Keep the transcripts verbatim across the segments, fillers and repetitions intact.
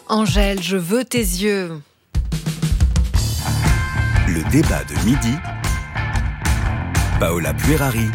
Angèle, je veux tes yeux. Le débat de midi, Paola Puerari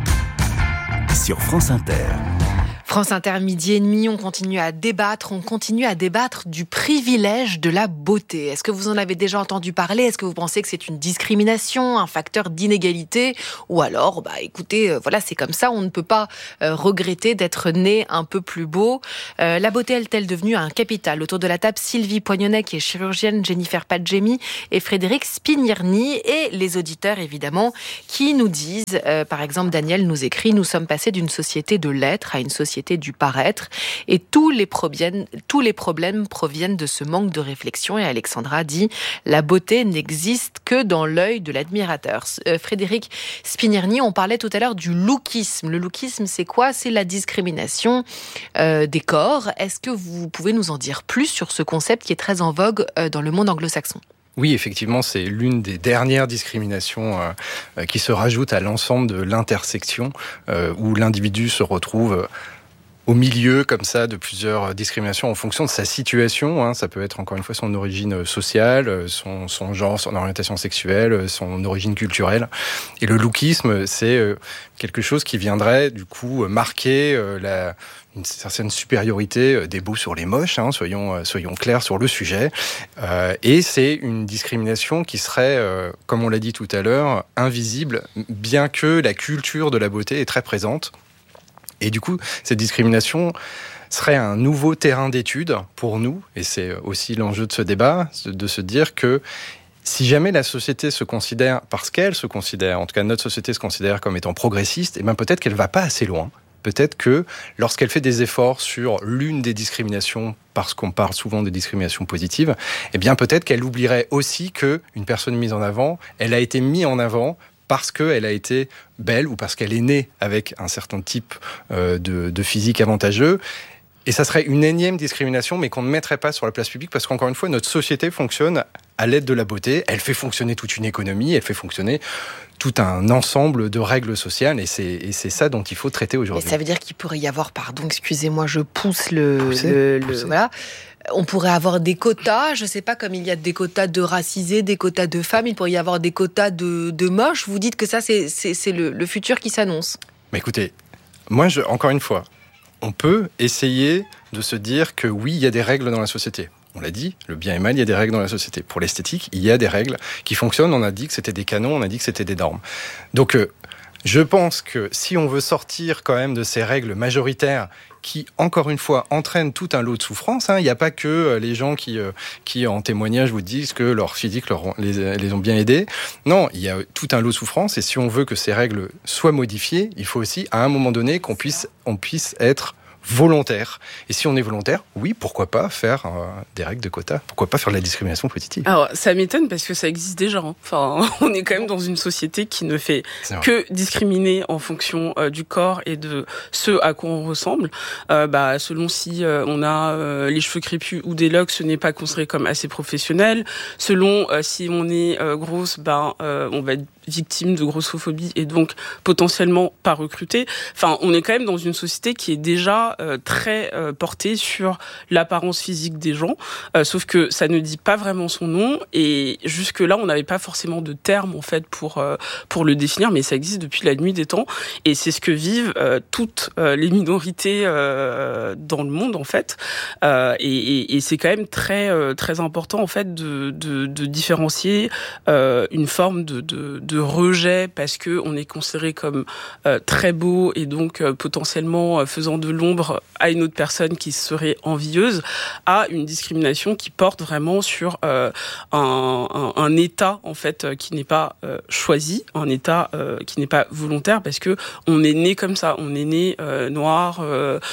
sur France Inter. France Inter, midi et demi, on continue à débattre, on continue à débattre du privilège de la beauté. Est-ce que vous en avez déjà entendu parler ? Est-ce que vous pensez que c'est une discrimination, un facteur d'inégalité ? Ou alors, bah écoutez, euh, voilà, c'est comme ça, on ne peut pas euh, regretter d'être né un peu plus beau. Euh, la beauté est-elle devenue un capital ? Autour de la table, Sylvie Poignonnet, qui est chirurgienne, Jennifer Padjemi et Frédéric Spignierny, et les auditeurs, évidemment, qui nous disent, euh, par exemple, Daniel nous écrit, nous sommes passés d'une société de l'être à une société du paraître, et tous les problèmes, tous les problèmes proviennent de ce manque de réflexion. Et Alexandra dit, la beauté n'existe que dans l'œil de l'admirateur. Euh, Frédéric Spignierny, on parlait tout à l'heure du lookisme. Le lookisme, c'est quoi ? C'est la discrimination euh, des corps. Est-ce que vous pouvez nous en dire plus sur ce concept qui est très en vogue euh, dans le monde anglo-saxon ? Oui, effectivement, c'est l'une des dernières discriminations euh, qui se rajoute à l'ensemble de l'intersection euh, où l'individu se retrouve euh, au milieu, comme ça, de plusieurs discriminations en fonction de sa situation. Hein. Ça peut être, encore une fois, son origine sociale, son, son genre, son orientation sexuelle, son origine culturelle. Et le lookisme, c'est quelque chose qui viendrait, du coup, marquer la... une certaine supériorité des beaux sur les moches, hein, soyons, soyons clairs sur le sujet. Euh, et c'est une discrimination qui serait, euh, comme on l'a dit tout à l'heure, invisible, bien que la culture de la beauté est très présente. Et du coup, cette discrimination serait un nouveau terrain d'étude pour nous, et c'est aussi l'enjeu de ce débat, de se dire que si jamais la société se considère, parce qu'elle se considère, en tout cas notre société se considère comme étant progressiste, et bien peut-être qu'elle ne va pas assez loin. Peut-être que lorsqu'elle fait des efforts sur l'une des discriminations, parce qu'on parle souvent de discrimination positive, eh bien peut-être qu'elle oublierait aussi qu'une personne mise en avant, elle a été mise en avant parce qu'elle a été belle ou parce qu'elle est née avec un certain type euh, de, de physique avantageux. Et ça serait une énième discrimination, mais qu'on ne mettrait pas sur la place publique, parce qu'encore une fois, notre société fonctionne à l'aide de la beauté. Elle fait fonctionner toute une économie, elle fait fonctionner tout un ensemble de règles sociales, et c'est, et c'est ça dont il faut traiter aujourd'hui. Mais ça veut dire qu'il pourrait y avoir, pardon, excusez-moi, je pousse le... Poussez, le, le poussez. Voilà. On pourrait avoir des quotas, je ne sais pas, comme il y a des quotas de racisés, des quotas de femmes, il pourrait y avoir des quotas de, de moches. Vous dites que ça, c'est, c'est, c'est le, le futur qui s'annonce. Mais écoutez, moi, je, encore une fois, on peut essayer de se dire que oui, il y a des règles dans la société. On l'a dit, le bien et le mal, il y a des règles dans la société. Pour l'esthétique, il y a des règles qui fonctionnent. On a dit que c'était des canons, on a dit que c'était des normes. Donc, euh, je pense que si on veut sortir quand même de ces règles majoritaires qui, encore une fois, entraînent tout un lot de souffrance, hein, il n'y a pas que les gens qui, euh, qui, en témoignage, vous disent que leur physique leur, les, les ont bien aidés. Non, il y a tout un lot de souffrance, et si on veut que ces règles soient modifiées, il faut aussi, à un moment donné, qu'on puisse, on puisse être volontaire. Et si on est volontaire, oui, pourquoi pas faire euh, des règles de quotas ? Pourquoi pas faire de la discrimination positive ? Alors, ça m'étonne parce que ça existe déjà. Hein. Enfin, on est quand même dans une société qui ne fait que discriminer en fonction euh, du corps et de ce à quoi on ressemble. Euh, bah, selon si euh, on a euh, les cheveux crépus ou des locks, ce n'est pas considéré comme assez professionnel. Selon euh, si on est euh, grosse, bah, euh, on va être victime de grossophobie et donc potentiellement pas recrutée. Enfin, on est quand même dans une société qui est déjà euh, très euh, portée sur l'apparence physique des gens, euh, sauf que ça ne dit pas vraiment son nom, et jusque-là, on n'avait pas forcément de terme en fait pour euh, pour le définir, mais ça existe depuis la nuit des temps, et c'est ce que vivent euh, toutes euh, les minorités euh, dans le monde en fait, euh, et, et, et c'est quand même très euh, très important en fait de de, de différencier euh, une forme de, de de rejet parce que on est considéré comme euh, très beau et donc euh, potentiellement euh, faisant de l'ombre à une autre personne qui serait envieuse, à une discrimination qui porte vraiment sur euh, un, un, un état en fait euh, qui n'est pas euh, choisi, un état euh, qui n'est pas volontaire, parce que on est né comme ça, on est né euh, noir, euh,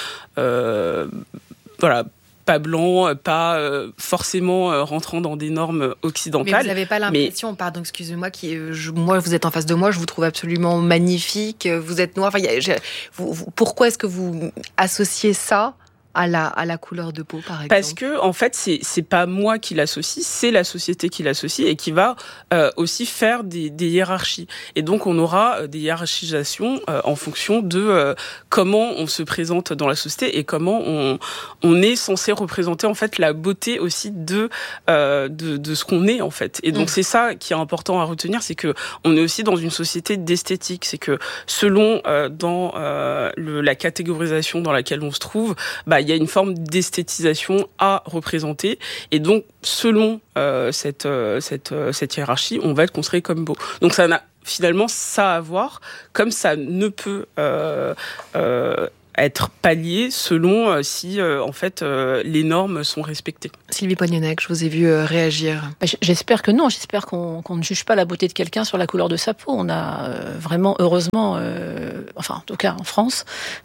euh, voilà. Pas blanc, pas euh, forcément euh, rentrant dans des normes occidentales. Mais vous n'avez pas l'impression, mais... pardon, excusez-moi, qui, je, moi, vous êtes en face de moi, je vous trouve absolument magnifique, vous êtes noir. Enfin, y a, je, vous, vous, pourquoi est-ce que vous associez ça à la, à la couleur de peau, par exemple? Parce que, en fait, c'est, c'est pas moi qui l'associe, c'est la société qui l'associe et qui va euh, aussi faire des, des hiérarchies. Et donc, on aura des hiérarchisations euh, en fonction de euh, comment on se présente dans la société et comment on, on est censé représenter, en fait, la beauté aussi de, euh, de, de ce qu'on est, en fait. Et donc, mmh. c'est ça qui est important à retenir, c'est que on est aussi dans une société d'esthétique. C'est que selon euh, dans euh, le, la catégorisation dans laquelle on se trouve, bah, il y a une forme d'esthétisation à représenter. Et donc, selon euh, cette, euh, cette, euh, cette hiérarchie, on va être considéré comme beau. Donc, ça n'a finalement ça à voir, comme ça ne peut euh, euh, être pallié selon euh, si euh, en fait euh, les normes sont respectées. Sylvie Poignonnec, je vous ai vu euh, réagir. J'espère que non, j'espère qu'on, qu'on ne juge pas la beauté de quelqu'un sur la couleur de sa peau. On a euh, vraiment, heureusement, euh, enfin en tout cas en France,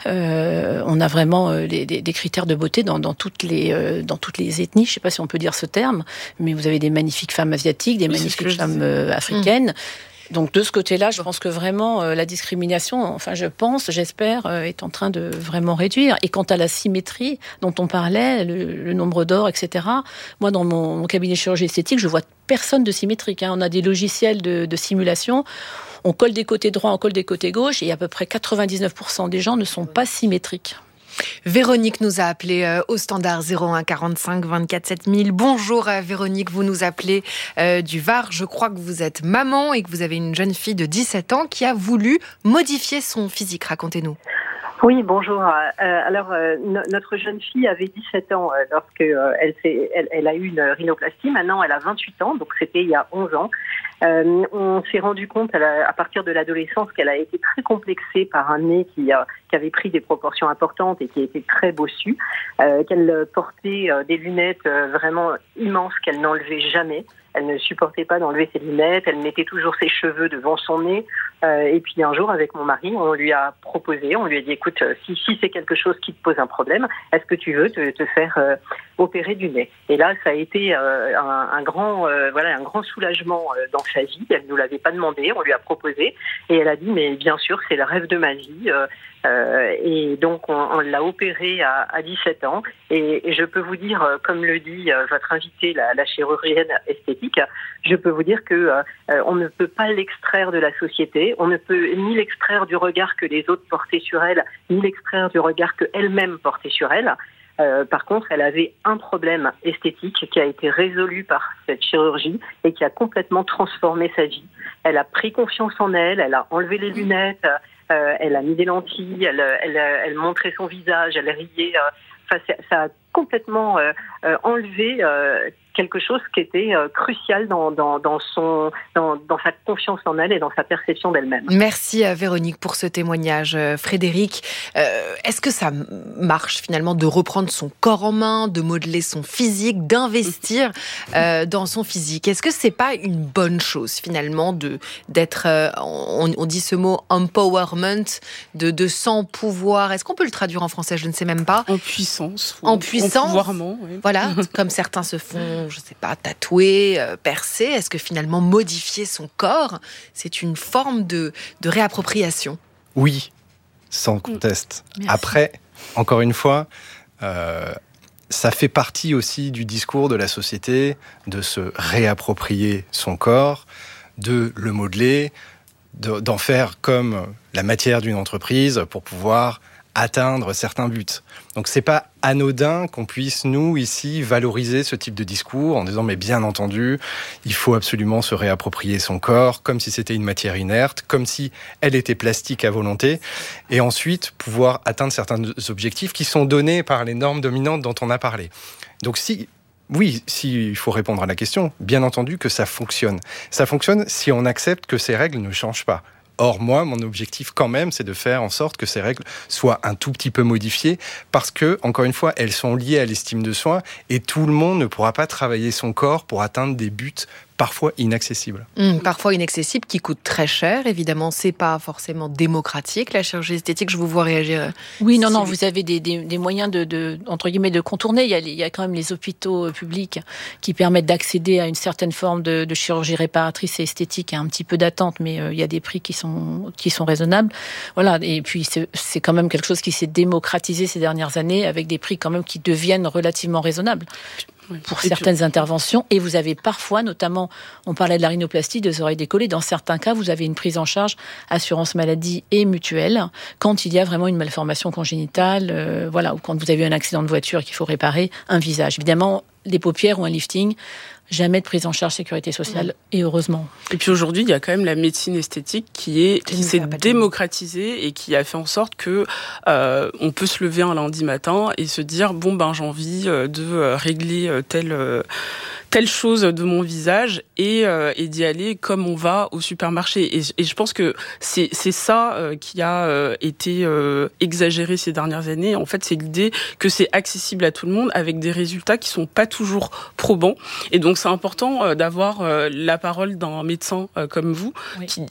euh, on a vraiment euh, les, des, des critères de beauté dans, dans, toutes les, euh, dans toutes les ethnies. Je ne sais pas si on peut dire ce terme, mais vous avez des magnifiques femmes asiatiques, des oui, magnifiques femmes euh, africaines. Mmh. Donc de ce côté-là, je pense que vraiment euh, la discrimination, enfin je pense, j'espère, euh, est en train de vraiment réduire. Et quant à la symétrie dont on parlait, le, le nombre d'or, et cetera, moi dans mon, mon cabinet de chirurgie esthétique, je vois personne de symétrique. Hein. On a des logiciels de, de simulation, on colle des côtés droits, on colle des côtés gauches, et à peu près quatre-vingt-dix-neuf pour cent des gens ne sont pas symétriques. Véronique nous a appelé euh, au standard zéro un quarante-cinq vingt-quatre sept mille. Bonjour euh, Véronique, vous nous appelez euh, du Var. Je crois que vous êtes maman et que vous avez une jeune fille de dix-sept ans qui a voulu modifier son physique. Racontez-nous. Oui, bonjour. Euh, alors, euh, no- notre jeune fille avait dix-sept ans euh, lorsque euh, elle, s'est, elle, elle a eu une rhinoplastie. Maintenant, elle a vingt-huit ans, donc c'était il y a onze ans. Euh, on s'est rendu compte à, la, à partir de l'adolescence qu'elle a été très complexée par un nez qui, euh, qui avait pris des proportions importantes et qui était très bossu, euh, qu'elle portait euh, des lunettes euh, vraiment immenses qu'elle n'enlevait jamais. Elle ne supportait pas d'enlever ses lunettes, elle mettait toujours ses cheveux devant son nez. Euh, et puis un jour, avec mon mari, on lui a proposé, on lui a dit, écoute, si, si c'est quelque chose qui te pose un problème, est-ce que tu veux te, te faire euh, opérer du nez? Et là, ça a été euh, un, un grand, euh, voilà, un grand soulagement euh, dans sa vie. Elle ne nous l'avait pas demandé, on lui a proposé, et elle a dit, mais bien sûr, c'est le rêve de ma vie. Euh, Euh, et donc on, on l'a opérée à, à dix-sept ans et, et je peux vous dire, comme le dit euh, votre invitée, la, la chirurgienne esthétique, je peux vous dire que euh, on ne peut pas l'extraire de la société, on ne peut ni l'extraire du regard que les autres portaient sur elle, ni l'extraire du regard que elle-même portait sur elle. Euh, par contre, elle avait un problème esthétique qui a été résolu par cette chirurgie et qui a complètement transformé sa vie. Elle a pris confiance en elle, elle a enlevé les lunettes, euh, elle a mis des lentilles, elle, elle, elle montrait son visage, elle riait. Euh, enfin, ça a complètement euh, euh, enlevé euh, quelque chose qui était euh, crucial dans, dans, dans, son, dans, dans sa confiance en elle et dans sa perception d'elle-même. Merci à Véronique pour ce témoignage. Frédéric, euh, est-ce que ça marche finalement de reprendre son corps en main, de modeler son physique, d'investir euh, dans son physique? Est-ce que c'est pas une bonne chose finalement de, d'être, euh, on, on dit ce mot empowerment, de, de sans-pouvoir? Est-ce qu'on peut le traduire en français? Je ne sais même pas. En puissance. En puissance. En pouvoirment, oui. Voilà, comme certains se font, je sais pas, tatouer, euh, percer. Est-ce que finalement modifier son corps, c'est une forme de, de réappropriation? Oui, sans conteste. Merci. Après, encore une fois, euh, ça fait partie aussi du discours de la société de se réapproprier son corps, de le modeler, de, d'en faire comme la matière d'une entreprise pour pouvoir atteindre certains buts. Donc c'est pas anodin qu'on puisse, nous, ici, valoriser ce type de discours en disant, mais bien entendu, il faut absolument se réapproprier son corps, comme si c'était une matière inerte, comme si elle était plastique à volonté, et ensuite pouvoir atteindre certains objectifs qui sont donnés par les normes dominantes dont on a parlé. Donc si... Oui, s'il faut répondre à la question, bien entendu que ça fonctionne. Ça fonctionne si on accepte que ces règles ne changent pas. Or, moi, mon objectif quand même, c'est de faire en sorte que ces règles soient un tout petit peu modifiées parce que, encore une fois, elles sont liées à l'estime de soi et tout le monde ne pourra pas travailler son corps pour atteindre des buts parfois inaccessibles. Mmh, parfois inaccessibles, qui coûtent très cher. Évidemment, c'est pas forcément démocratique, la chirurgie esthétique. Je vous vois réagir. Oui, non, non, vous avez des, des, des moyens de, de, entre guillemets, de contourner. Il y, a, il y a quand même les hôpitaux publics qui permettent d'accéder à une certaine forme de, de chirurgie réparatrice et esthétique. Il y a un petit peu d'attente, mais euh, il y a des prix qui sont, qui sont raisonnables. Voilà. Et puis, c'est, c'est quand même quelque chose qui s'est démocratisé ces dernières années avec des prix quand même qui deviennent relativement raisonnables. Pour et certaines puis... interventions, et vous avez parfois, notamment, on parlait de la rhinoplastie, des oreilles décollées, dans certains cas, vous avez une prise en charge assurance maladie et mutuelle, quand il y a vraiment une malformation congénitale, euh, voilà, ou quand vous avez eu un accident de voiture et qu'il faut réparer un visage. Évidemment, les paupières ou un lifting, jamais de prise en charge sécurité sociale, mmh. et heureusement. Et puis aujourd'hui, il y a quand même la médecine esthétique qui est qui s'est démocratisée et qui a fait en sorte que euh, on peut se lever un lundi matin et se dire bon ben j'ai envie de régler telle telle chose de mon visage et, euh, et d'y aller comme on va au supermarché. Et, et je pense que c'est, c'est ça euh, qui a euh, été euh, exagéré ces dernières années. En fait, c'est l'idée que c'est accessible à tout le monde avec des résultats qui sont pas toujours probants. Et donc, c'est important euh, d'avoir euh, la parole d'un médecin euh, comme vous, oui. qui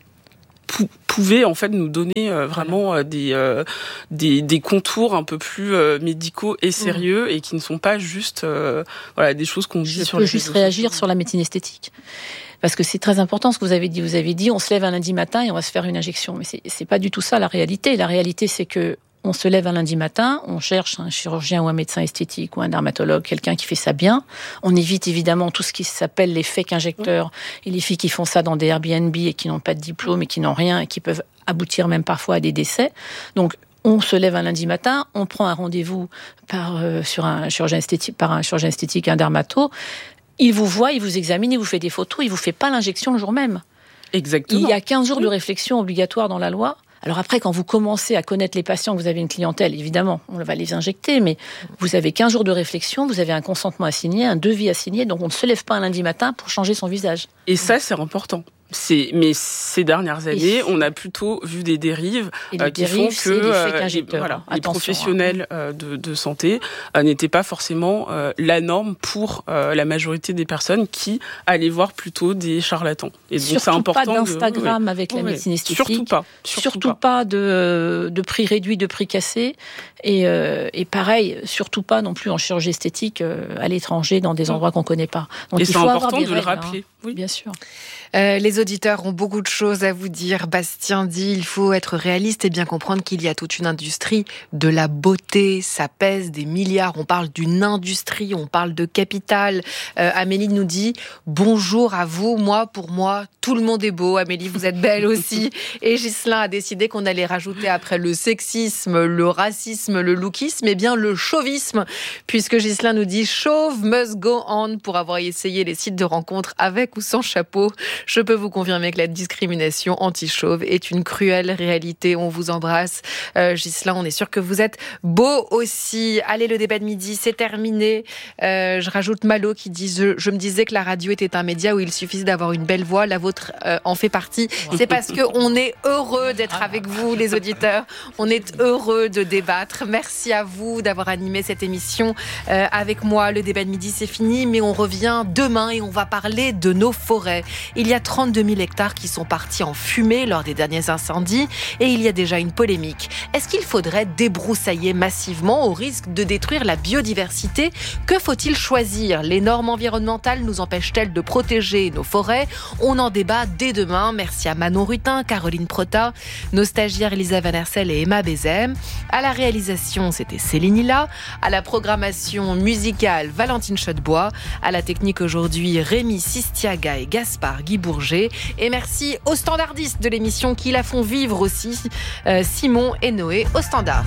pouvait en fait nous donner euh, vraiment euh, des, euh, des des contours un peu plus euh, médicaux et sérieux, mmh. et qui ne sont pas juste euh, voilà des choses qu'on dit Je sur peux les juste réagir sociaux. Sur la médecine esthétique. Parce que c'est très important ce que vous avez dit. Vous avez dit, on se lève un lundi matin et on va se faire une injection. Mais c'est, c'est pas du tout ça la réalité. La réalité, c'est que on se lève un lundi matin, on cherche un chirurgien ou un médecin esthétique ou un dermatologue, quelqu'un qui fait ça bien. On évite évidemment tout ce qui s'appelle les fake injecteurs et les filles qui font ça dans des Airbnb et qui n'ont pas de diplôme et qui n'ont rien et qui peuvent aboutir même parfois à des décès. Donc, on se lève un lundi matin, on prend un rendez-vous par, euh, sur un chirurgien esthétique, par un chirurgien esthétique, un dermato. Il vous voit, il vous examine, il vous fait des photos, il vous fait pas l'injection le jour même. Exactement. Il y a quinze jours de réflexion obligatoire dans la loi. Alors après, quand vous commencez à connaître les patients, que vous avez une clientèle, évidemment, on va les injecter, mais vous avez quinze jours de réflexion, vous avez un consentement à signer, un devis à signer, donc on ne se lève pas un lundi matin pour changer son visage. Et ça, c'est important. C'est, mais ces dernières années, et on a plutôt vu des dérives euh, qui dérives, font que euh, les, voilà, les professionnels euh, de, de santé euh, n'étaient pas forcément euh, la norme pour euh, la majorité des personnes qui allaient voir plutôt des charlatans. Et donc, surtout c'est important pas d'Instagram de, ouais, avec la ouais, médecine esthétique. Surtout pas. Surtout, surtout pas. pas de, de prix réduit, de prix cassé. Et, euh, et pareil, surtout pas non plus en chirurgie esthétique euh, à l'étranger, dans des endroits qu'on ne connaît pas. Donc, et il c'est faut important de règles, le rappeler. Hein. Oui, bien sûr. Euh, les auditeurs ont beaucoup de choses à vous dire. Bastien dit, il faut être réaliste et bien comprendre qu'il y a toute une industrie de la beauté. Ça pèse des milliards. On parle d'une industrie, on parle de capital. Euh, Amélie nous dit, bonjour à vous. Moi, pour moi, tout le monde est beau. Amélie, vous êtes belle aussi. Et Ghislain a décidé qu'on allait rajouter après le sexisme, le racisme, le lookisme, et bien le chauvisme. Puisque Ghislain nous dit, chauve must go on, pour avoir essayé les sites de rencontres avec ou sans chapeau. Je peux vous confirmer que la discrimination anti-chauve est une cruelle réalité. On vous embrasse. Euh, Ghislain, on est sûr que vous êtes beau aussi. Allez, le débat de midi, c'est terminé. Euh, je rajoute Malo qui dit je, je me disais que la radio était un média où il suffisait d'avoir une belle voix. La vôtre euh, en fait partie. C'est parce qu'on est heureux d'être avec vous, les auditeurs. On est heureux de débattre. Merci à vous d'avoir animé cette émission euh, avec moi. Le débat de midi, c'est fini, mais on revient demain et on va parler de nos forêts. Il y a trente-deux mille hectares qui sont partis en fumée lors des derniers incendies et il y a déjà une polémique. Est-ce qu'il faudrait débroussailler massivement au risque de détruire la biodiversité ? Que faut-il choisir ? Les normes environnementales nous empêchent-elles de protéger nos forêts ? On en débat dès demain. Merci à Manon Rutin, Caroline Prota, nos stagiaires Elisa Van Hersel et Emma Bézem. À la réalisation, c'était Céline Hilla. À la programmation musicale, Valentine Chodebois. À la technique aujourd'hui, Rémi Sistiaga et Gaspard Guy Bourget. Et merci aux standardistes de l'émission qui la font vivre aussi, euh, Simon et Noé au standard.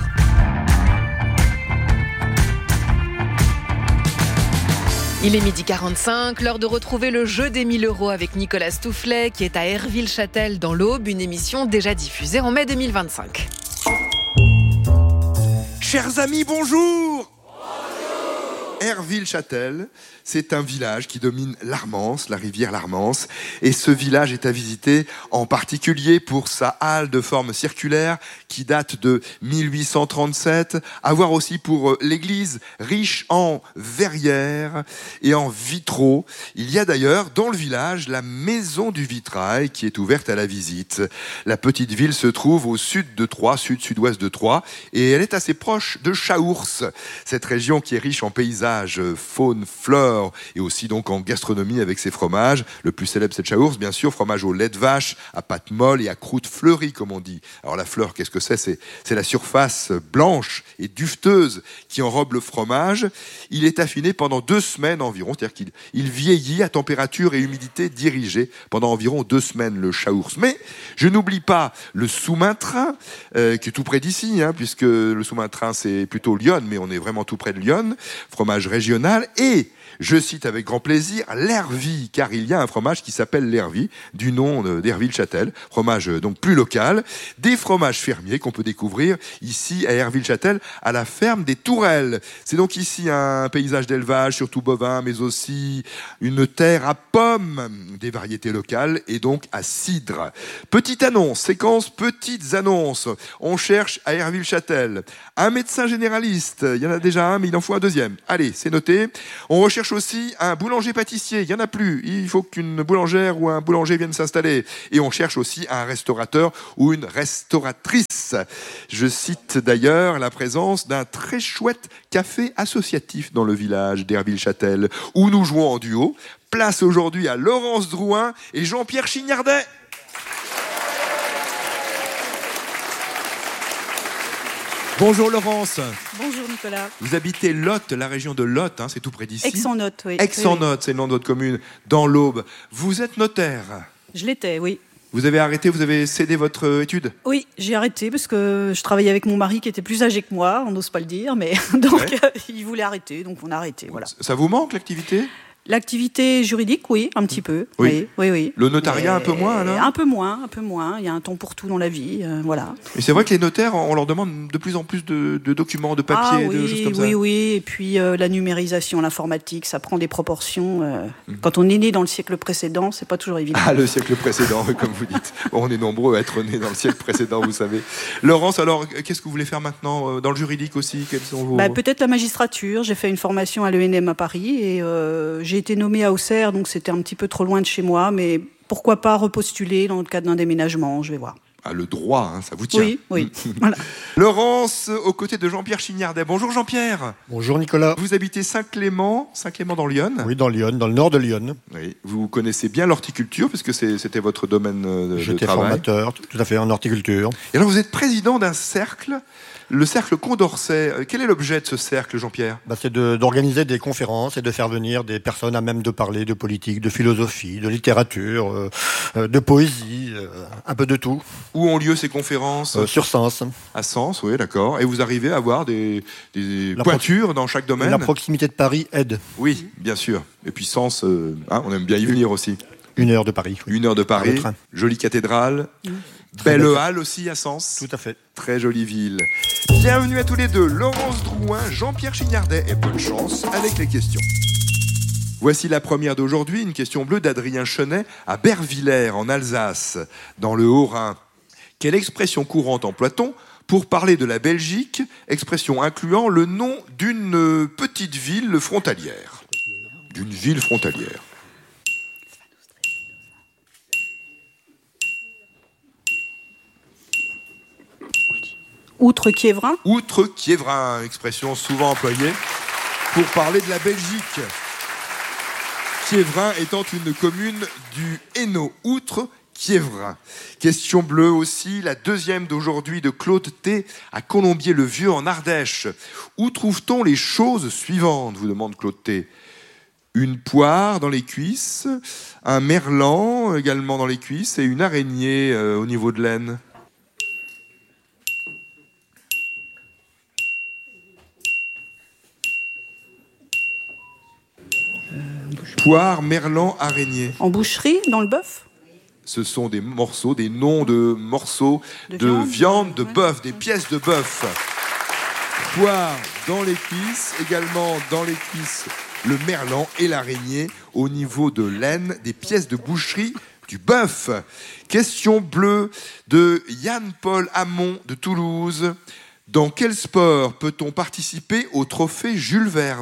Il est midi quarante-cinq, l'heure de retrouver le jeu des mille euros avec Nicolas Stoufflet qui est à Herville-Châtel dans l'Aube, une émission déjà diffusée en mai deux mille vingt-cinq. Chers amis, bonjour. Herville-Châtel, c'est un village qui domine l'Armance, la rivière l'Armance. Et ce village est à visiter en particulier pour sa halle de forme circulaire qui date de mille huit cent trente-sept. À voir aussi pour l'église riche en verrières et en vitraux. Il y a d'ailleurs dans le village la maison du vitrail qui est ouverte à la visite. La petite ville se trouve au sud de Troyes, sud-sud-ouest de Troyes. Et elle est assez proche de Chaours. Cette région qui est riche en paysages, faune, flore, et aussi donc en gastronomie avec ses fromages. Le plus célèbre, c'est Chaours, bien sûr, fromage au lait de vache, à pâte molle et à croûte fleurie, comme on dit. Alors la fleur, qu'est-ce que c'est ? c'est, c'est la surface blanche et duveteuse qui enrobe le fromage. Il est affiné pendant deux semaines environ, c'est-à-dire qu'il il vieillit à température et humidité dirigée pendant environ deux semaines, le Chaours. Mais je n'oublie pas le Sous-Main-Train, euh, qui est tout près d'ici, hein, puisque le Sous-Main-Train, c'est plutôt Lyon, mais on est vraiment tout près de Lyon, fromage régional, et je cite avec grand plaisir l'Hervie, car il y a un fromage qui s'appelle l'Hervie, du nom d'Herville-Châtel, fromage donc plus local, des fromages fermiers qu'on peut découvrir ici à Herville-Châtel, à la ferme des Tourelles. C'est donc ici un paysage d'élevage, surtout bovin, mais aussi une terre à pommes, des variétés locales et donc à cidre. Petite annonce, séquence petites annonces. On cherche à Herville-Châtel un médecin généraliste, il y en a déjà un, mais il en faut un deuxième. Allez, c'est noté. On recherche aussi un boulanger-pâtissier, il n'y en a plus. Il faut qu'une boulangère ou un boulanger vienne s'installer. Et on cherche aussi un restaurateur ou une restauratrice. Je cite d'ailleurs la présence d'un très chouette café associatif dans le village d'Herville-Châtel, où nous jouons en duo. Place aujourd'hui à Laurence Drouin et Jean-Pierre Chignardet. Bonjour Laurence. Bonjour Nicolas. Vous habitez Lot, la région de Lot, hein, c'est tout près d'ici. Aix-en-Note, oui. Aix-en-Note, oui. c'est le nom de votre commune, dans l'Aube. Vous êtes notaire. Je l'étais, oui. Vous avez arrêté, vous avez cédé votre étude ? Oui, j'ai arrêté parce que je travaillais avec mon mari qui était plus âgé que moi, on n'ose pas le dire, mais donc ouais. euh, il voulait arrêter, donc on a arrêté, voilà. Ça vous manque l'activité ? L'activité juridique, oui, un petit peu. Oui, oui, oui. oui. Le notariat, mais un peu moins, alors ? Un peu moins, un peu moins. Il y a un temps pour tout dans la vie, euh, voilà. Et c'est vrai que les notaires, on leur demande de plus en plus de, de documents, de papiers, ah, oui, de choses comme oui, ça. Oui, oui, et puis euh, la numérisation, l'informatique, ça prend des proportions. Euh, mmh. Quand on est né dans le siècle précédent, c'est pas toujours évident. Ah, le siècle précédent, comme vous dites. Bon, on est nombreux à être nés dans le siècle précédent, vous savez. Laurence, alors, qu'est-ce que vous voulez faire maintenant dans le juridique aussi ? Quels sont vos... bah, peut-être la magistrature. J'ai fait une formation à l'E N M à Paris et euh, j'ai été nommée à Auxerre. Donc c'était un petit peu trop loin de chez moi, mais pourquoi pas repostuler dans le cadre d'un déménagement, je vais voir. Ah, le droit, hein, ça vous tient. Oui, oui. Voilà. Laurence, aux côtés de Jean-Pierre Chignardet. Bonjour Jean-Pierre. Bonjour Nicolas. Vous habitez Saint-Clément, Saint-Clément dans Lyon. Oui, dans Lyon, dans le nord de Lyon. Oui. Vous connaissez bien l'horticulture, puisque c'est, c'était votre domaine de travail. J'étais formateur, tout à fait, en horticulture. Et alors vous êtes président d'un cercle, le cercle Condorcet. Quel est l'objet de ce cercle, Jean-Pierre ? bah, C'est de, d'organiser des conférences et de faire venir des personnes à même de parler de politique, de philosophie, de littérature, euh, de poésie, euh, un peu de tout. Où ont lieu ces conférences ? euh, Sur Sens. À Sens, oui, d'accord. Et vous arrivez à avoir des, des pointures dans chaque domaine ? La proximité de Paris aide. Oui, bien sûr. Et puis Sens, euh, hein, on aime bien y venir aussi. Une heure de Paris. Oui. Une heure de Paris, jolie cathédrale, mmh. belle belle halle aussi à Sens. Tout à fait. Très jolie ville. Bienvenue à tous les deux, Laurence Drouin, Jean-Pierre Chignardet, et bonne chance avec les questions. Voici la première d'aujourd'hui, une question bleue d'Adrien Chenet à Bervillers, en Alsace, dans le Haut-Rhin. Quelle expression courante emploie-t-on pour parler de la Belgique, expression incluant le nom d'une petite ville frontalière ? D'une ville frontalière. Outre-Quiévrin ? Outre-Quiévrin, expression souvent employée pour parler de la Belgique. Quiévrin étant une commune du Hainaut, Outre-Quiévrin. Question bleue aussi, la deuxième d'aujourd'hui de Claude T. à Colombier-le-Vieux en Ardèche. Où trouve-t-on les choses suivantes, vous demande Claude T. Une poire dans les cuisses, un merlan également dans les cuisses et une araignée euh, au niveau de l'aine. Poire, merlan, araignée. En boucherie, dans le bœuf ? Ce sont des morceaux, des noms de morceaux de, de viande, viande, de ouais. bœuf, des pièces de bœuf. poire dans les cuisses, également dans les cuisses le merlan et l'araignée au niveau de l'aine, des pièces de boucherie, du bœuf. Question bleue de Yann-Paul Hamon de Toulouse. Dans quel sport peut-on participer au trophée Jules Verne ?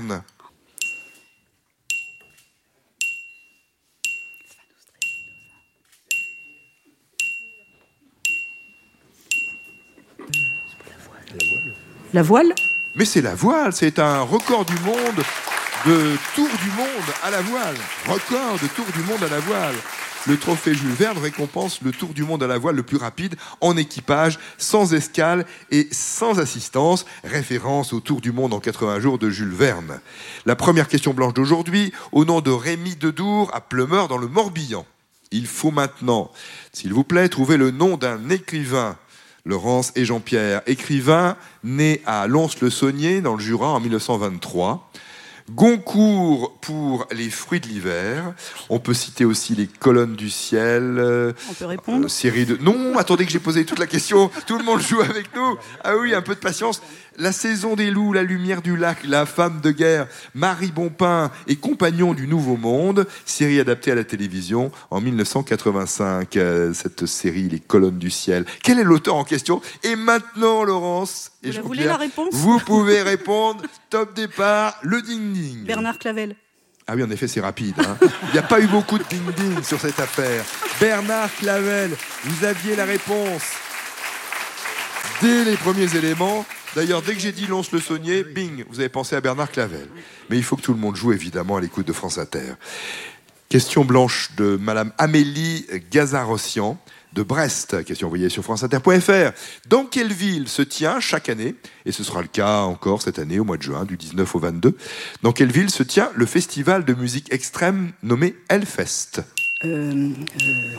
La voile ? Mais c'est la voile, c'est un record du monde de tour du monde à la voile. Record de tour du monde à la voile. Le trophée Jules Verne récompense le tour du monde à la voile le plus rapide en équipage, sans escale et sans assistance. Référence au tour du monde en quatre-vingts jours de Jules Verne. La première question blanche d'aujourd'hui, au nom de Rémi Dedour à Pleumeur dans le Morbihan. Il faut maintenant, s'il vous plaît, trouver le nom d'un écrivain. Laurence et Jean-Pierre, écrivain né à Lons-le-Saunier dans le Jura en mille neuf cent vingt-trois. Goncourt pour les fruits de l'hiver. On peut citer aussi les colonnes du ciel. On peut répondre. Euh, série de. Non, attendez que j'ai posé toute la question. Tout le monde joue avec nous. Ah oui, un peu de patience. La saison des loups, la lumière du lac, la femme de guerre, Marie Bompin et Compagnon du Nouveau Monde, série adaptée à la télévision en mille neuf cent quatre-vingt-cinq. Euh, cette série, les colonnes du ciel. Quel est l'auteur en question ? Et maintenant, Laurence et Vous la voulez la réponse ? vous pouvez répondre. Top départ, le ding-ding. Bernard Clavel. Ah oui, en effet, c'est rapide. Hein. Il n'y a pas eu beaucoup de ding-ding sur cette affaire. Bernard Clavel, vous aviez la réponse dès les premiers éléments. D'ailleurs, dès que j'ai dit Lons-le-Saunier, bing, vous avez pensé à Bernard Clavel. Mais il faut que tout le monde joue, évidemment, à l'écoute de France Inter. Question blanche de Madame Amélie Gazarossian de Brest. Question envoyée sur franceinter point f r. Dans quelle ville se tient chaque année, et ce sera le cas encore cette année, au mois de juin, du dix-neuf au vingt-deux, dans quelle ville se tient le festival de musique extrême nommé Hellfest ? euh, euh,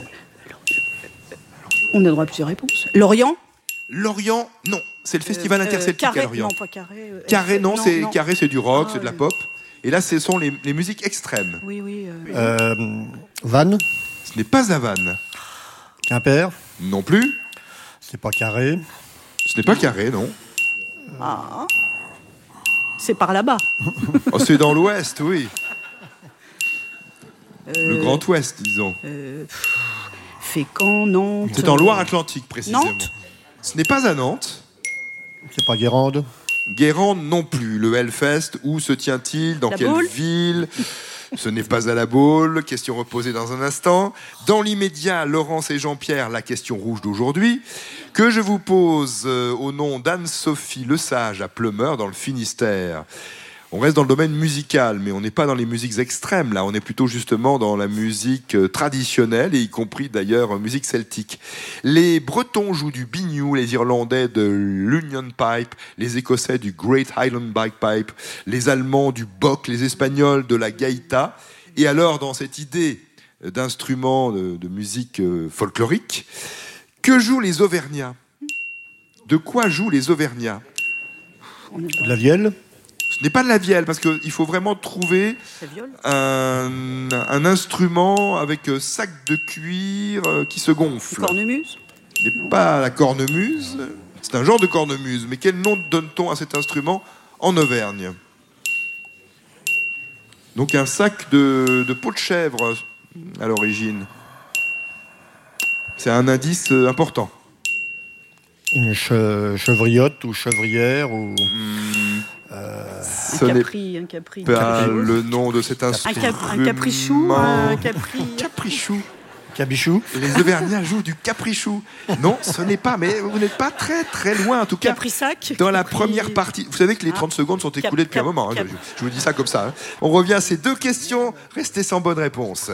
On a droit à plusieurs réponses. Lorient ? Lorient, non. C'est le festival euh, interceltique carré, à Lorient. Non, pas carré. Euh, Carré, non, non, c'est, non. carré, c'est du rock, Ah, c'est de la oui. pop. Et là, ce sont les, les musiques extrêmes. Oui, oui. Euh... Euh, Vannes, Ce n'est pas à Vannes. Quimper, Non plus. c'est pas carré. Ce n'est pas carré, non. Ah. C'est par là-bas. Oh, c'est dans l'ouest, oui. Euh, Le Grand Ouest, disons. Euh, pff, Fécamp, Nantes. C'est en Loire-Atlantique, précisément. Nantes. Ce n'est pas à Nantes. C'est pas Guérande. Guérande non plus. Le Hellfest, où se tient-il ? Dans La quelle Baule. ville ? Ce n'est pas à la Baule. Question reposée dans un instant. Dans l'immédiat, Laurence et Jean-Pierre, la question rouge d'aujourd'hui, que je vous pose euh, au nom d'Anne-Sophie Lesage à Pleumeur, dans le Finistère. On reste dans le domaine musical, mais on n'est pas dans les musiques extrêmes, là. On est plutôt justement dans la musique euh, traditionnelle, et y compris d'ailleurs euh, musique celtique. Les Bretons jouent du biniou, les Irlandais de l'Union Pipe, les Écossais du Great Highland Bagpipe, les Allemands du bock, les Espagnols de la gaïta. Et alors, dans cette idée d'instruments de, de musique euh, folklorique, que jouent les Auvergnats ? De quoi jouent les Auvergnats ? De la vielle. Ce n'est pas de la vielle, parce qu'il faut vraiment trouver un, un instrument avec sac de cuir qui se gonfle. Une cornemuse ? Ce n'est pas la cornemuse, c'est un genre de cornemuse. Mais quel nom donne-t-on à cet instrument en Auvergne ? Donc un sac de, de peau de chèvre à l'origine. C'est un indice important. Une che- chevriotte ou chevrière ou... Mmh. Euh... Ce Un n'est capri, un capri. pas le nom de cet Un, instrument. cap, un caprichou, un capri. Caprichou. Cabichou. Les Auvergnats jouent du caprichou. Non, ce n'est pas, mais vous n'êtes pas très très loin en tout cas. Caprisac. Dans la Capri- première partie, vous savez que les trente Ah. secondes sont Cap- écoulées depuis cap- un moment. hein, cap- je, je vous dis ça comme ça. hein. On revient à ces deux questions. Restez sans bonne réponse.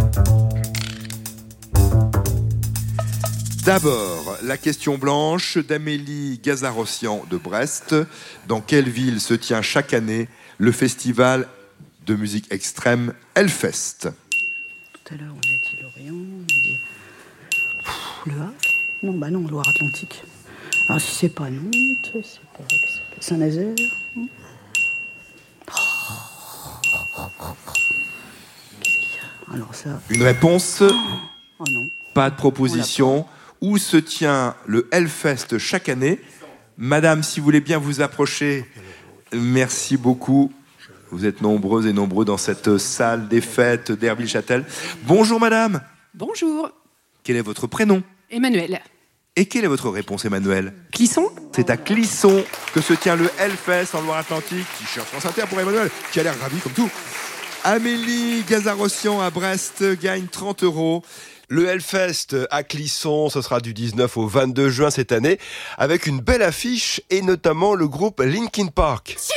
D'abord, la question blanche d'Amélie Gazarossian de Brest. Dans quelle ville se tient chaque année le festival de musique extrême Hellfest ? Tout à l'heure, on a dit Lorient, on a dit. Pff, le Havre ? Non, bah non, Loire-Atlantique. Alors, si c'est pas Nantes, c'est pas Saint-Nazaire. hmm. Qu'est-ce qu'il y a ? Alors, ça. Une réponse ? Oh non. Pas de proposition. Où se tient le Hellfest chaque année ? Madame, si vous voulez bien vous approcher, merci beaucoup. Vous êtes nombreuses et nombreux dans cette salle des fêtes d'Herville-Châtel. Bonjour madame. Bonjour. Quel est votre prénom? Emmanuel. Et quelle est votre réponse, Emmanuel? Clisson. C'est à Clisson que se tient le Hellfest en Loire-Atlantique. T-shirt France Inter pour Emmanuel, qui a l'air ravi comme tout. Amélie Gazarossian à Brest gagne trente euros. Le Hellfest à Clisson, ce sera du dix-neuf au vingt-deux juin cette année, avec une belle affiche et notamment le groupe Linkin Park.